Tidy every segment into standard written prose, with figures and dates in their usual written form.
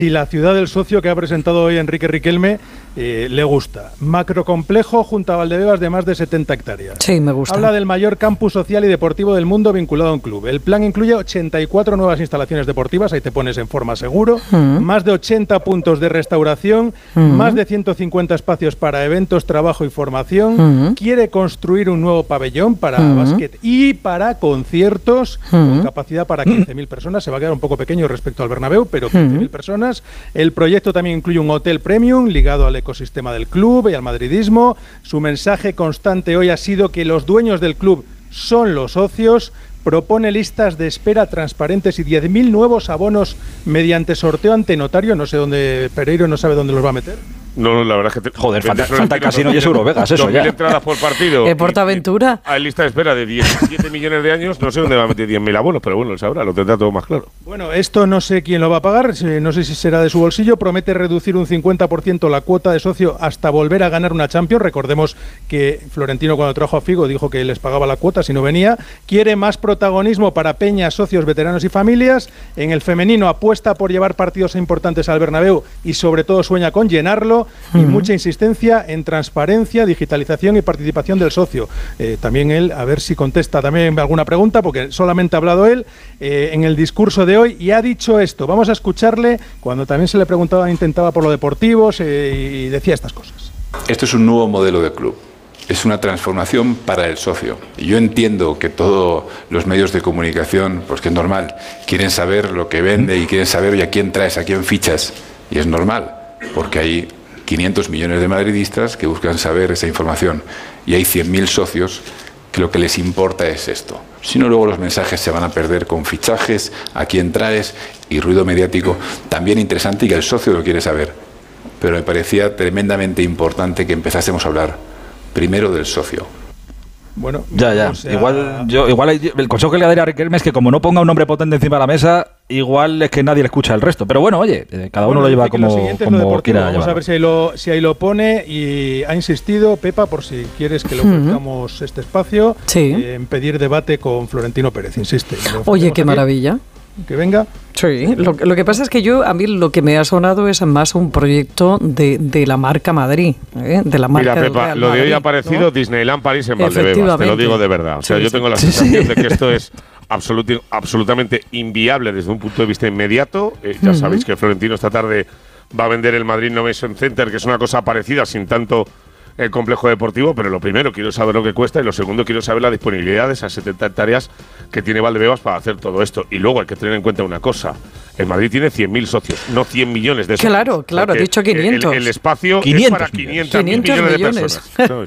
Y la ciudad del socio que ha presentado hoy Enrique Riquelme le gusta. Macrocomplejo junto a Valdebebas de más de 70 hectáreas. Sí, me gusta. Habla del mayor campus social y deportivo del mundo vinculado a un club. El plan incluye 84 nuevas instalaciones deportivas, ahí te pones en forma seguro, más de 80 puntos de restauración, más de 150 espacios para eventos, trabajo y formación. Quiere construir un nuevo pabellón para básquet y para conciertos con capacidad para 15.000 personas. Se va a quedar un poco pequeño respecto al Bernabéu, pero 15.000 personas. El proyecto también incluye un hotel premium ligado al ecosistema del club y al madridismo. Su mensaje constante hoy ha sido que los dueños del club son los socios. Propone listas de espera transparentes y 10.000 nuevos abonos mediante sorteo ante notario. No sé dónde, Pereiro no sabe dónde los va a meter. No, la verdad es que... Joder, falta el casino y es Eurovegas, eso ya. 2.000 entradas por partido. ¿Portaventura? Hay lista de espera de 17 millones de años, no sé dónde va a meter 10.000 abonos, pero bueno, él sabrá, lo tendrá todo más claro. Bueno, esto no sé quién lo va a pagar, no sé si será de su bolsillo. Promete reducir un 50% la cuota de socio hasta volver a ganar una Champions. Recordemos que Florentino, cuando trajo a Figo, dijo que les pagaba la cuota si no venía. Quiere más protagonismo para peñas, socios, veteranos y familias. En el femenino apuesta por llevar partidos importantes al Bernabéu y sobre todo sueña con llenarlo. Y mucha insistencia en transparencia, digitalización y participación del socio. También él, a ver si contesta también alguna pregunta, porque solamente ha hablado él en el discurso de hoy y ha dicho esto. Vamos a escucharle cuando también se le preguntaba, intentaba por lo deportivo y decía estas cosas. Esto es un nuevo modelo de club. Es una transformación para el socio. Y yo entiendo que todos los medios de comunicación, pues que es normal, quieren saber lo que vende y quieren saber y a quién traes, a quién fichas. Y es normal, porque hay 500 millones de madridistas que buscan saber esa información y hay 100.000 socios que lo que les importa es esto. Si no, luego los mensajes se van a perder con fichajes, a quién traes y ruido mediático también interesante y que el socio lo quiere saber. Pero me parecía tremendamente importante que empezásemos a hablar primero del socio. Bueno, ya. Igual el consejo que le daría a Riquelme es que como no ponga un nombre potente encima de la mesa, igual es que nadie le escucha el resto. Pero bueno, oye, cada uno lo lleva como quiera. Vamos a ver si ahí lo pone. Y ha insistido, Pepa, por si quieres que le ofrezcamos este espacio, en pedir debate con Florentino Pérez, insiste. Oye, qué maravilla. Que venga. Sí, lo que pasa es que a mí lo que me ha sonado es más un proyecto de la marca Madrid, de la marca. Mira, Pepa, lo de hoy ha parecido, ¿no? Disneyland París en Valdebebas, te lo digo de verdad. O sea, yo tengo la sensación de que esto es absolutamente inviable desde un punto de vista inmediato. Ya sabéis que Florentino esta tarde va a vender el Madrid Innovation Center, que es una cosa parecida, sin tanto el complejo deportivo, pero lo primero, quiero saber lo que cuesta, y lo segundo, quiero saber la disponibilidad de esas 70 hectáreas que tiene Valdebebas para hacer todo esto. Y luego hay que tener en cuenta una cosa: el Madrid tiene 100.000 socios, no 100 millones de socios. Claro, he dicho 500. El espacio 500 es para 500 millones de personas.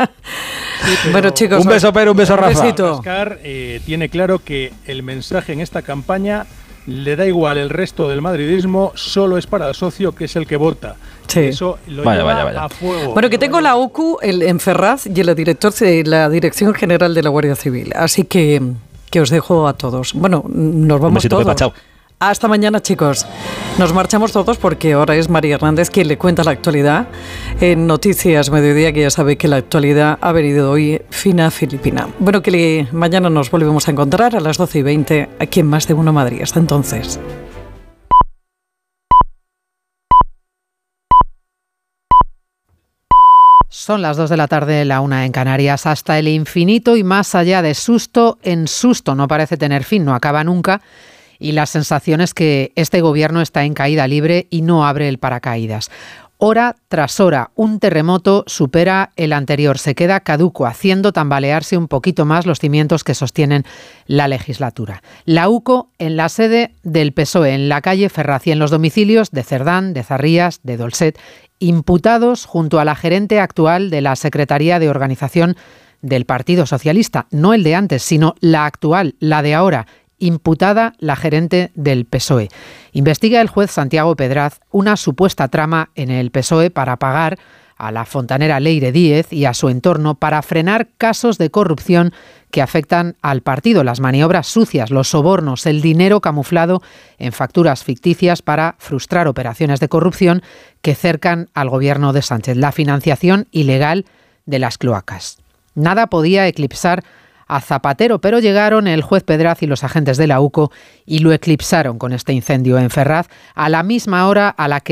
Bueno, chicos, un beso, Pedro, un beso, Rafa. Oscar tiene claro que el mensaje en esta campaña le da igual el resto del madridismo, solo es para el socio, que es el que vota. Sí. Eso lo lleva a fuego. Bueno, que tengo la OCU en Ferraz y el director de la Dirección General de la Guardia Civil. Así que os dejo a todos. Bueno, nos vamos besito, todos. Pepa, chao. Hasta mañana, chicos. Nos marchamos todos porque ahora es María Hernández quien le cuenta la actualidad en Noticias Mediodía, que ya sabe que la actualidad ha venido hoy fina filipina. Bueno, que mañana nos volvemos a encontrar a las 12:20 aquí en Más de Uno Madrid. Hasta entonces. Son las 2 de la tarde, la 1 en Canarias. Hasta el infinito y más allá, de susto en susto. No parece tener fin, no acaba nunca. Y la sensación es que este gobierno está en caída libre y no abre el paracaídas. Hora tras hora, un terremoto supera el anterior, se queda caduco, haciendo tambalearse un poquito más los cimientos que sostienen la legislatura. La UCO en la sede del PSOE, en la calle Ferraz, y en los domicilios de Cerdán, de Zarrías, de Dolcet, imputados junto a la gerente actual de la Secretaría de Organización del Partido Socialista, no el de antes, sino la actual, la de ahora, imputada la gerente del PSOE. Investiga el juez Santiago Pedraz una supuesta trama en el PSOE para pagar a la fontanera Leire Díez y a su entorno para frenar casos de corrupción que afectan al partido, las maniobras sucias, los sobornos, el dinero camuflado en facturas ficticias para frustrar operaciones de corrupción que cercan al gobierno de Sánchez, la financiación ilegal de las cloacas. Nada podía eclipsar a Zapatero, pero llegaron el juez Pedraz y los agentes de la UCO y lo eclipsaron con este incendio en Ferraz a la misma hora a la que